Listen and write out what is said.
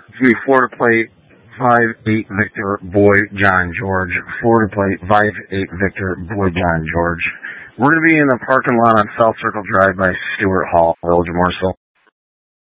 It's going to be Florida plate 5-8 Victor Boy John George. Florida plate 5-8 Victor Boy John George. We're going to be in the parking lot on South Circle Drive by Stewart Hall, Village of Morrisville.